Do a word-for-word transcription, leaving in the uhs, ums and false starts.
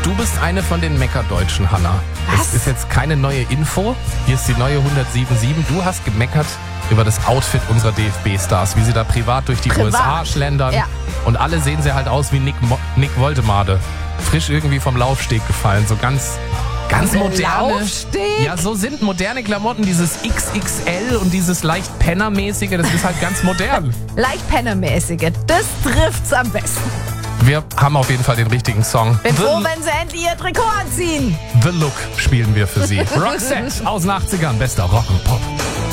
Du bist eine von den Meckerdeutschen, Hanna. Was? Das ist jetzt keine neue Info. Hier ist die neue hundertsieben Komma sieben. Du hast gemeckert über das Outfit unserer D F B-Stars, wie sie da privat durch die Privat. U S A schlendern. Ja. Und alle sehen sie halt aus wie Nick, Mo- Nick Woltemade. Frisch irgendwie vom Laufsteg gefallen. So ganz, ganz Der moderne. Laufsteg? Ja, so sind moderne Klamotten. Dieses X X L und dieses leicht Pennermäßige, das ist halt ganz modern. Leicht Pennermäßige, das trifft's am besten. Wir haben auf jeden Fall den richtigen Song. Bin The, froh, wenn sie endlich ihr Trikot anziehen. The Look spielen wir für Sie. Roxette aus den achtzigern, bester Rock und Pop.